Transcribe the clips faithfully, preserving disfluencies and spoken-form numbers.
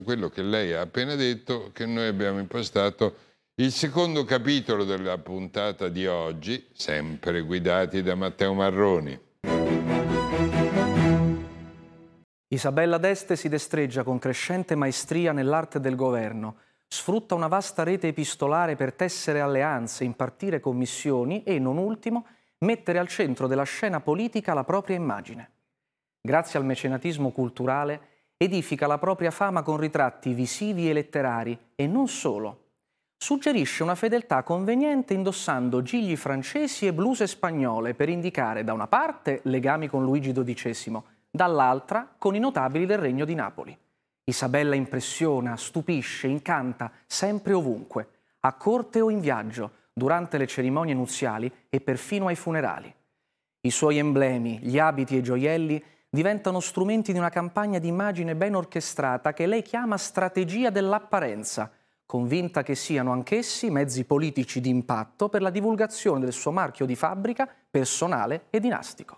quello che lei ha appena detto, che noi abbiamo impostato il secondo capitolo della puntata di oggi, sempre guidati da Matteo Marroni. Isabella d'Este si destreggia con crescente maestria nell'arte del governo, sfrutta una vasta rete epistolare per tessere alleanze, impartire commissioni e, non ultimo, mettere al centro della scena politica la propria immagine. Grazie al mecenatismo culturale, edifica la propria fama con ritratti visivi e letterari, e non solo. Suggerisce una fedeltà conveniente indossando gigli francesi e bluse spagnole per indicare da una parte legami con Luigi dodicesimo, dall'altra con i notabili del Regno di Napoli. Isabella impressiona, stupisce, incanta, sempre ovunque, a corte o in viaggio, durante le cerimonie nuziali e perfino ai funerali. I suoi emblemi, gli abiti e i gioielli diventano strumenti di una campagna di immagine ben orchestrata che lei chiama strategia dell'apparenza, convinta che siano anch'essi mezzi politici di impatto per la divulgazione del suo marchio di fabbrica personale e dinastico.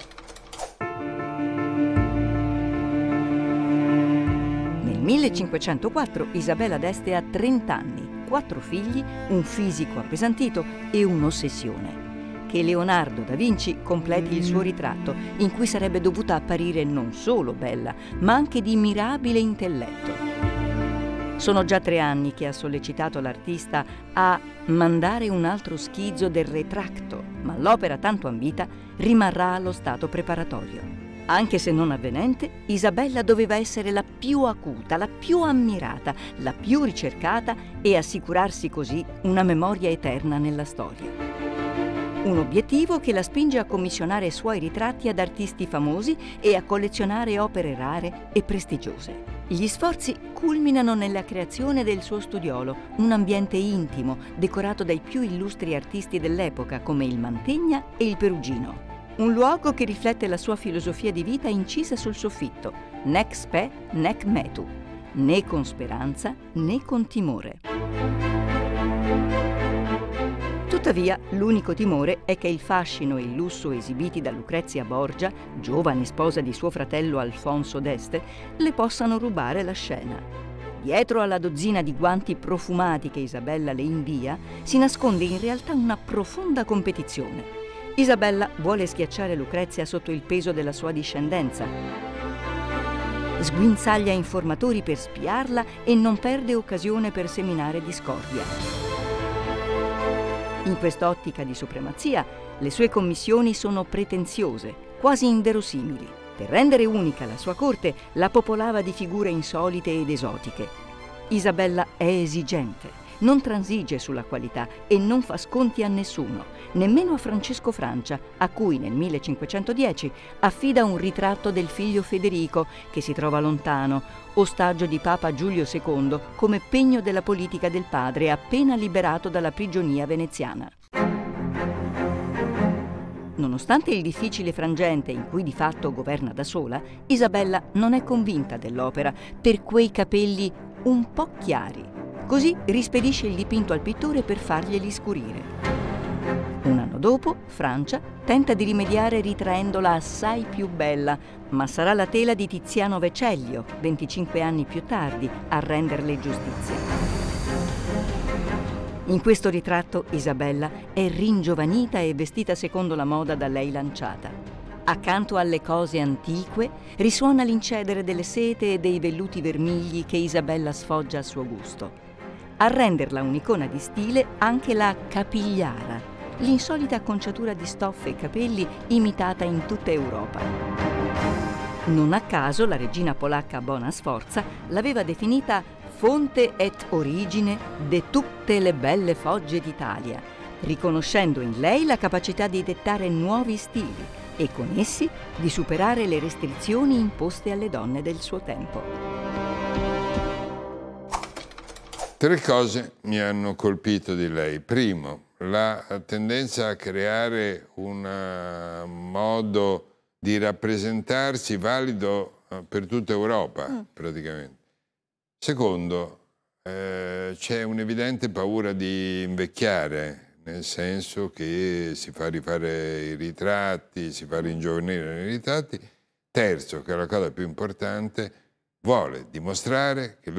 Nel millecinquecentoquattro Isabella d'Este ha trenta anni, quattro figli, un fisico appesantito e un'ossessione. Che Leonardo da Vinci completi il suo ritratto, in cui sarebbe dovuta apparire non solo bella, ma anche di mirabile intelletto. Sono già tre anni che ha sollecitato l'artista a mandare un altro schizzo del Retracto, ma l'opera tanto ambita rimarrà allo stato preparatorio. Anche se non avvenente, Isabella doveva essere la più acuta, la più ammirata, la più ricercata e assicurarsi così una memoria eterna nella storia. Un obiettivo che la spinge a commissionare suoi ritratti ad artisti famosi e a collezionare opere rare e prestigiose. Gli sforzi culminano nella creazione del suo studiolo, un ambiente intimo, decorato dai più illustri artisti dell'epoca come il Mantegna e il Perugino. Un luogo che riflette la sua filosofia di vita incisa sul soffitto, nec spe nec metu, né con speranza né con timore. Tuttavia, l'unico timore è che il fascino e il lusso esibiti da Lucrezia Borgia, giovane sposa di suo fratello Alfonso d'Este, le possano rubare la scena. Dietro alla dozzina di guanti profumati che Isabella le invia, si nasconde in realtà una profonda competizione. Isabella vuole schiacciare Lucrezia sotto il peso della sua discendenza. Sguinzaglia informatori per spiarla e non perde occasione per seminare discordia. In quest'ottica di supremazia, le sue commissioni sono pretenziose, quasi inverosimili. Per rendere unica la sua corte, la popolava di figure insolite ed esotiche. Isabella è esigente, non transige sulla qualità e non fa sconti a nessuno, nemmeno a Francesco Francia, a cui nel millecinquecentodieci affida un ritratto del figlio Federico, che si trova lontano, ostaggio di Papa Giulio secondo, come pegno della politica del padre appena liberato dalla prigionia veneziana. Nonostante il difficile frangente in cui di fatto governa da sola, Isabella non è convinta dell'opera per quei capelli un po' chiari. Così rispedisce il dipinto al pittore per farglieli scurire. Un anno dopo, Francia tenta di rimediare ritraendola assai più bella, ma sarà la tela di Tiziano Vecellio, venticinque anni più tardi, a renderle giustizia. In questo ritratto Isabella è ringiovanita e vestita secondo la moda da lei lanciata. Accanto alle cose antiche risuona l'incedere delle sete e dei velluti vermigli che Isabella sfoggia a suo gusto. A renderla un'icona di stile anche la capigliara, l'insolita acconciatura di stoffe e capelli imitata in tutta Europa. Non a caso la regina polacca Bona Sforza l'aveva definita fonte et origine de tutte le belle fogge d'Italia, riconoscendo in lei la capacità di dettare nuovi stili e con essi di superare le restrizioni imposte alle donne del suo tempo. Tre cose mi hanno colpito di lei. Primo, la tendenza a creare un modo di rappresentarsi valido per tutta Europa, mm. praticamente. Secondo, eh, c'è un'evidente paura di invecchiare, nel senso che si fa rifare i ritratti, si fa ringiovanire i ritratti. Terzo, che è la cosa più importante, vuole dimostrare che